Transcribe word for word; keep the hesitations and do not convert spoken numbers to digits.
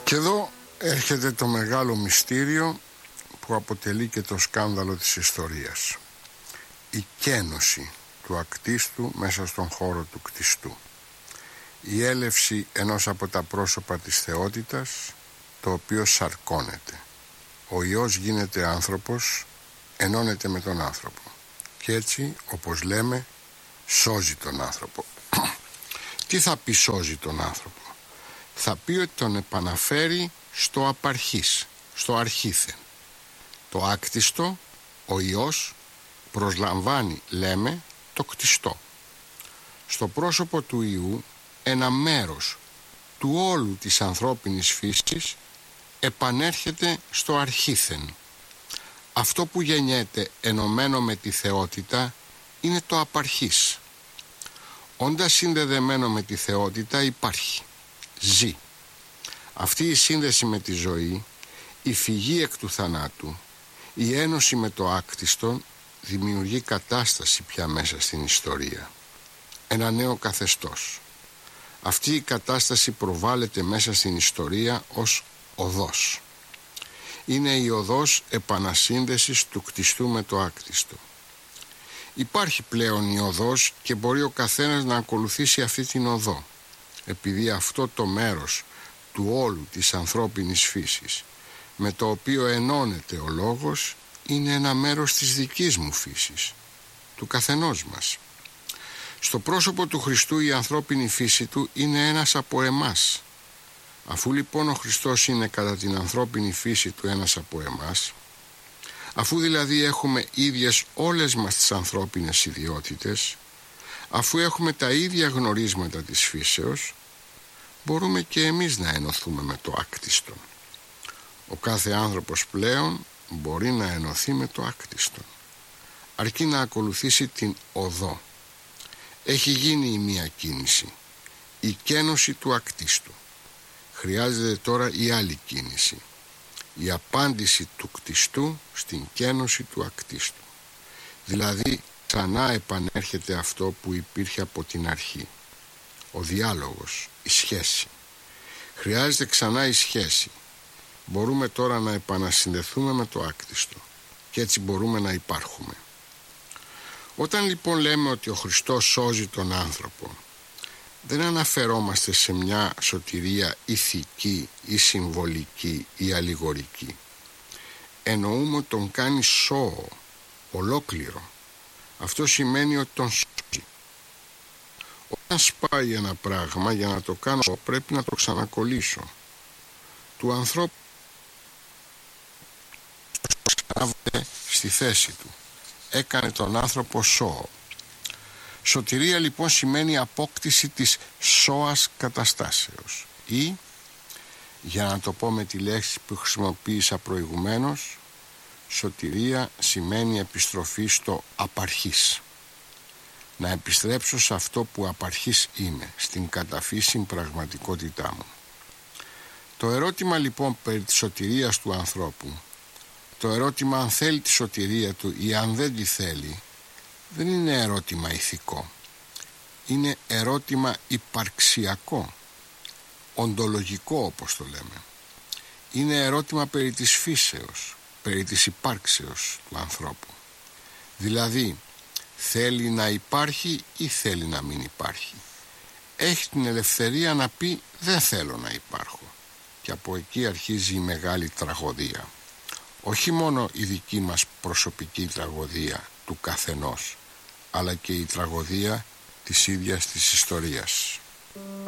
Και εδώ έρχεται το μεγάλο μυστήριο που αποτελεί και το σκάνδαλο της ιστορίας. Η καίνωση του ακτίστου μέσα στον χώρο του κτιστού. Η έλευση ενός από τα πρόσωπα της θεότητας, το οποίο σαρκώνεται. Ο Υιός γίνεται άνθρωπος, ενώνεται με τον άνθρωπο. Και έτσι, όπως λέμε, σώζει τον άνθρωπο. Τι θα πει σώζει τον άνθρωπο? Θα πει ότι τον επαναφέρει στο απαρχής, στο αρχήθεν. Το άκτιστο, ο Υιός, προσλαμβάνει, λέμε, το κτιστό. Στο πρόσωπο του Υιού, ένα μέρος του όλου της ανθρώπινης φύσης επανέρχεται στο αρχήθεν. Αυτό που γεννιέται ενωμένο με τη θεότητα είναι το απαρχής. Όντας συνδεδεμένο με τη θεότητα υπάρχει, ζει. Αυτή η σύνδεση με τη ζωή, η φυγή εκ του θανάτου, η ένωση με το άκτιστο δημιουργεί κατάσταση πια μέσα στην ιστορία. Ένα νέο καθεστώς. Αυτή η κατάσταση προβάλλεται μέσα στην ιστορία ως οδός. Είναι η οδός επανασύνδεσης του κτιστού με το άκτιστο. Υπάρχει πλέον η οδός και μπορεί ο καθένας να ακολουθήσει αυτή την οδό, επειδή αυτό το μέρος του όλου της ανθρώπινης φύσης με το οποίο ενώνεται ο λόγος είναι ένα μέρος της δικής μου φύσης, του καθενός μας. Στο πρόσωπο του Χριστού η ανθρώπινη φύση του είναι ένας από εμάς. Αφού λοιπόν ο Χριστός είναι κατά την ανθρώπινη φύση του ένας από εμάς, αφού δηλαδή έχουμε ίδιες όλες μας τις ανθρώπινες ιδιότητες, αφού έχουμε τα ίδια γνωρίσματα της φύσεως, μπορούμε και εμείς να ενωθούμε με το άκτιστο. Ο κάθε άνθρωπος πλέον μπορεί να ενωθεί με το άκτιστο, αρκεί να ακολουθήσει την οδό. Έχει γίνει η μία κίνηση, η καίνωση του ακτίστου. Χρειάζεται τώρα η άλλη κίνηση, η απάντηση του κτιστού στην καίνωση του ακτίστου. Δηλαδή ξανά επανέρχεται αυτό που υπήρχε από την αρχή, ο διάλογος, η σχέση. Χρειάζεται ξανά η σχέση. Μπορούμε τώρα να επανασυνδεθούμε με το άκτιστο και έτσι μπορούμε να υπάρχουμε. Όταν λοιπόν λέμε ότι ο Χριστός σώζει τον άνθρωπο, δεν αναφερόμαστε σε μια σωτηρία ηθική ή συμβολική ή αλληγορική. Εννοούμε ότι τον κάνει σώο, ολόκληρο. Αυτό σημαίνει ότι τον σώζει. Όταν σπάει ένα πράγμα, για να το κάνω πρέπει να το ξανακολλήσω. Του ανθρώπου ξανάβεται στη θέση του. Έκανε τον άνθρωπο σώο. Σωτηρία λοιπόν σημαίνει απόκτηση της σώας καταστάσεως ή, για να το πω με τη λέξη που χρησιμοποίησα προηγουμένως, σωτηρία σημαίνει επιστροφή στο απαρχής. Να επιστρέψω σε αυτό που απαρχής είμαι, στην καταφύσιν πραγματικότητά μου. Το ερώτημα λοιπόν περί της σωτηρίας του ανθρώπου, το ερώτημα αν θέλει τη σωτηρία του ή αν δεν τη θέλει, δεν είναι ερώτημα ηθικό. Είναι ερώτημα υπαρξιακό, οντολογικό όπως το λέμε. Είναι ερώτημα περί της φύσεως, περί της υπάρξεως του ανθρώπου. Δηλαδή, θέλει να υπάρχει ή θέλει να μην υπάρχει. Έχει την ελευθερία να πει δεν θέλω να υπάρχω. Και από εκεί αρχίζει η μεγάλη τραγωδία. Όχι μόνο η δική μας προσωπική τραγωδία του καθενός, αλλά και η τραγωδία της ίδιας της ιστορίας.